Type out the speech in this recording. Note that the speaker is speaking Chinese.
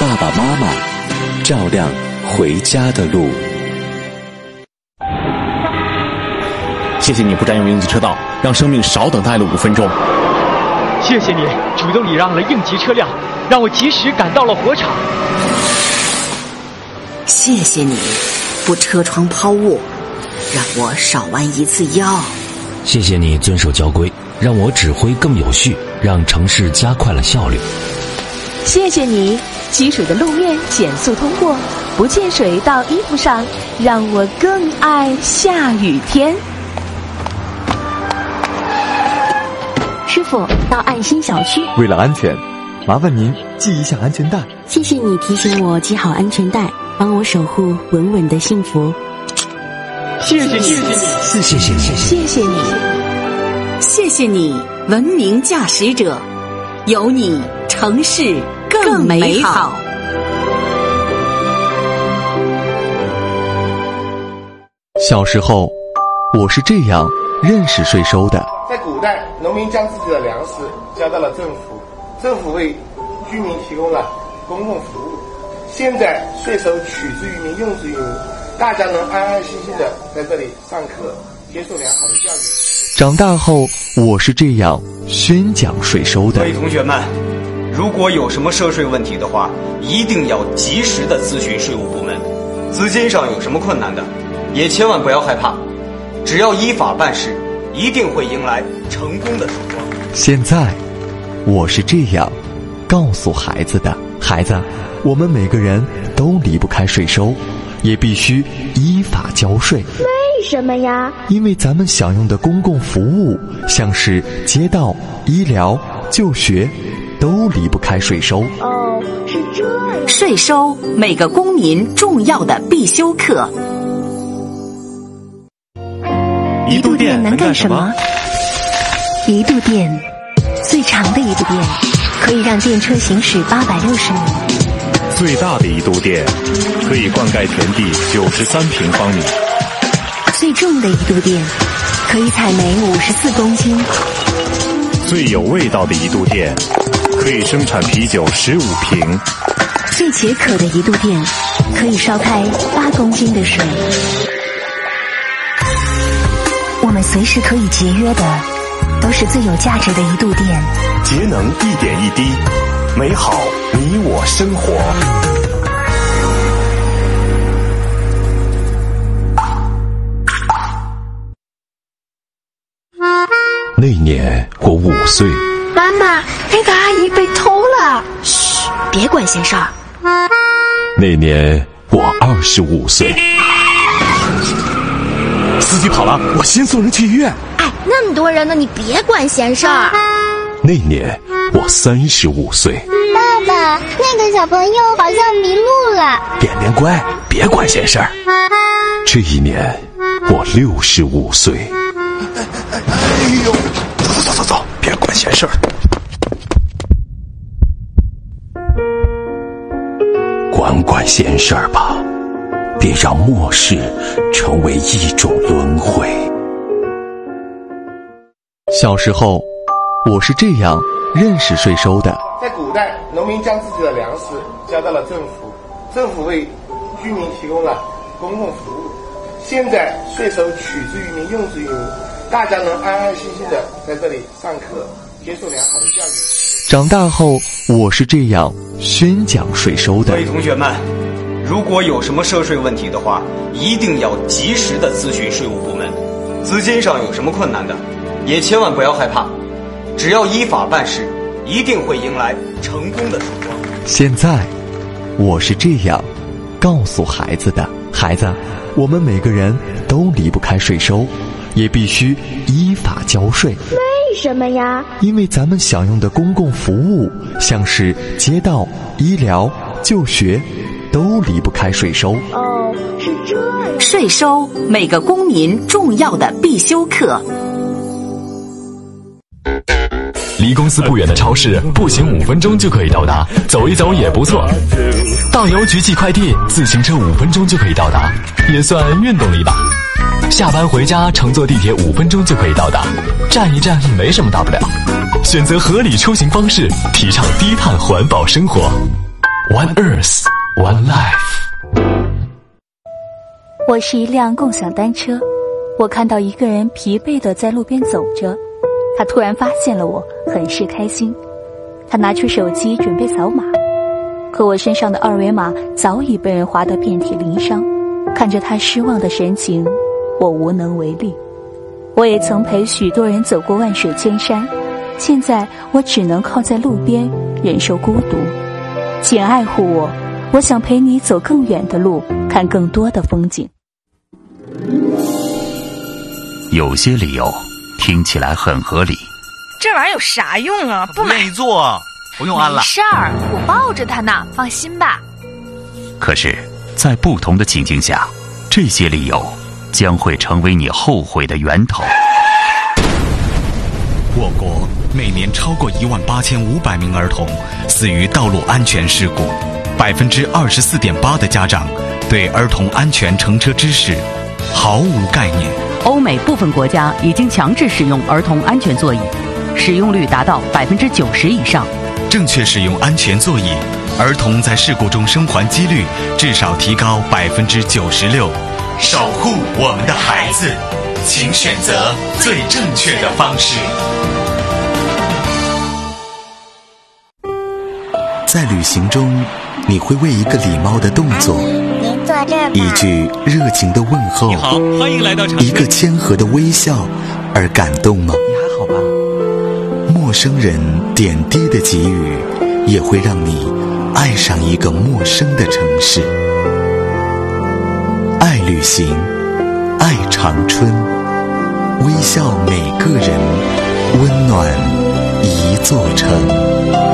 爸爸妈妈，照亮回家的路。 谢谢你不占用应急车道，让生命少等待了5分钟。 谢谢你主动礼让了应急车辆，让我及时赶到了火场。 谢谢你不车窗抛物，让我少弯一次腰。 谢谢你遵守交规，让我指挥更有序，让城市加快了效率。 谢谢你积水的路面减速通过，不溅水到衣服上，让我更爱下雨天。 师傅，到爱心小区。 为了安全，麻烦您系一下安全带。 谢谢你提醒我系好安全带，帮我守护稳稳的幸福。 谢谢你， 谢谢你， 谢谢你， 谢谢你，文明驾驶者，有你城市更美好。 小时候，我是这样认识税收的。 在古代，农民将自己的粮食交到了政府，政府为居民提供了公共服务。现在税收取之于民，用之于民，大家能安安心心的在这里上课，接受良好的教育。 长大后，我是这样宣讲税收的。 各位同学们，如果有什么涉税问题的话，一定要及时的咨询税务部门。资金上有什么困难的，也千万不要害怕，只要依法办事，一定会迎来成功的曙光。 现在，我是这样告诉孩子的：孩子，我们每个人都离不开税收，也必须依法交税。 为什么呀？ 因为咱们享用的公共服务，像是街道、医疗、就学，都离不开税收。 哦，是这样。 税收，每个公民重要的必修课。 一度电能干什么？一度电，最长的一度电可以让电车行驶860米。 最大的一度电可以灌溉田地93平方米。 最重的一度电可以采煤54公斤。 最有味道的一度电可以生产啤酒15瓶。 最解渴的一度电可以烧开8公斤的水。我们随时可以节约的都是最有价值的一度电。 节能一点一滴，美好你我生活。 那年我5岁。 妈妈，那个阿姨被偷了。 嘘，别管闲事儿。 那年我25岁。 司机跑了，我先送人去医院。 哎，那么多人呢，你别管闲事儿。 那年我35岁。 爸爸，那个小朋友好像迷路了。 点点乖，别管闲事儿。这一年我65岁。 哎呦，走，别管闲事儿。 管闲事儿吧，别让末世成为一种轮回。 小时候，我是这样认识税收的。 在古代，农民将自己的粮食交到了政府，政府为居民提供了公共服务。现在税收取之于民，用之于民，大家能安安心心的在这里上课，接受良好的教育。 长大后，我是这样宣讲税收的。 各位同学们，如果有什么涉税问题的话，一定要及时的咨询税务部门。资金上有什么困难的，也千万不要害怕，只要依法办事，一定会迎来成功的曙光。 现在，我是这样告诉孩子的：孩子，我们每个人都离不开税收，也必须依法交税。 为什么呀？ 因为咱们享用的公共服务，像是街道、医疗、就学，都离不开税收。 哦，是这样。 税收，每个公民重要的必修课。 离公司不远的超市，步行5分钟就可以到达，走一走也不错。到邮局寄快递，自行车5分钟就可以到达，也算运动力吧。下班回家乘坐地铁5分钟就可以到达，站一站没什么大不了。选择合理出行方式，提倡低碳环保生活。 One Earth, One Life。 我是一辆共享单车，我看到一个人疲惫地在路边走着，他突然发现了我，很是开心。他拿出手机准备扫码，可我身上的二维码早已被人划得遍体鳞伤。看着他失望的神情，我无能为力。我也曾陪许多人走过万水千山，现在我只能靠在路边忍受孤独。请爱护我，我想陪你走更远的路，看更多的风景。 有些理由听起来很合理。 这玩意儿有啥用啊？不买。 没做，不用安了。 没事儿，我抱着它呢，放心吧。 可是，在不同的情境下，这些理由将会成为你后悔的源头。 我国每年超过18500名儿童死于道路安全事故，24.8%的家长对儿童安全乘车知识毫无概念。 欧美部分国家已经强制使用儿童安全座椅，使用率达到90%以上。 正确使用安全座椅，儿童在事故中生还几率至少提高96%。守护我们的孩子，请选择最正确的方式。 在旅行中，你会为一个礼貌的动作，一句热情的问候， 你好，欢迎来到城市， 一个谦和的微笑而感动吗？ 你还好吧？ 陌生人点滴的给予，也会让你爱上一个陌生的城市。爱旅行，爱长春，微笑每个人，温暖一座城。